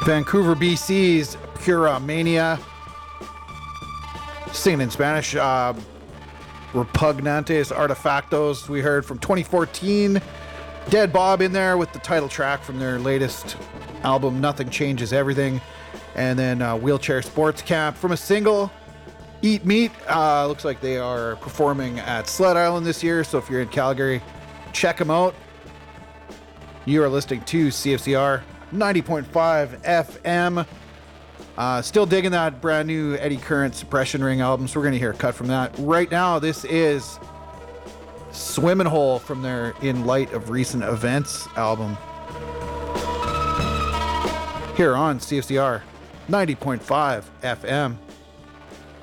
Vancouver, BC's Pura Mania. Singing in Spanish. Repugnantes Artefactos, we heard from 2014. Dead Bob in there with the title track from their latest album, Nothing Changes Everything. And then Wheelchair Sports Camp from a single, Eat Meat. Looks like they are performing at Sled Island this year, so if you're in Calgary, check them out. You are listening to CFCR 90.5 FM. Still digging that brand new Eddie Current Suppression Ring album, so we're going to hear a cut from that. Right now, this is Swimmin' Hole from their In Light of Recent Events album. Here on CFCR 90.5 FM.